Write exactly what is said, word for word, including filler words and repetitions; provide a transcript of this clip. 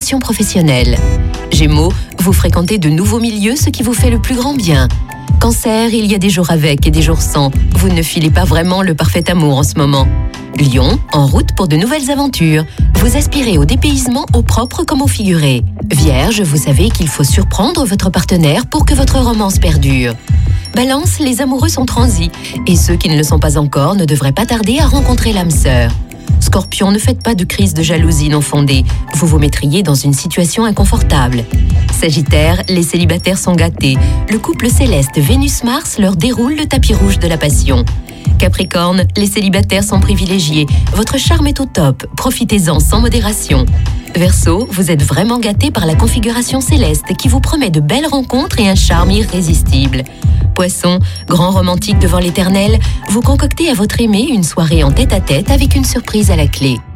évolution professionnelle. Gémeaux, vous fréquentez de nouveaux milieux, ce qui vous fait le plus grand bien. Cancer, il y a des jours avec et des jours sans. Vous ne filez pas vraiment le parfait amour en ce moment. Lion, en route pour de nouvelles aventures. Vous aspirez au dépaysement au propre comme au figuré. Vierge, vous savez qu'il faut surprendre votre partenaire pour que votre romance perdure. Balance, les amoureux sont transis et ceux qui ne le sont pas encore ne devraient pas tarder à rencontrer l'âme sœur. Scorpion, ne faites pas de crise de jalousie non fondée. Vous vous mettriez dans une situation inconfortable. Sagittaire, les célibataires sont gâtés. Le couple céleste Vénus-Mars leur déroule le tapis rouge de la passion. Capricorne, les célibataires sont privilégiés. Votre charme est au top. Profitez-en sans modération. Verseau, vous êtes vraiment gâté par la configuration céleste qui vous promet de belles rencontres et un charme irrésistible. Poisson, grand romantique devant l'éternel, vous concoctez à votre aimé une soirée en tête-à-tête avec une surprise à la clé.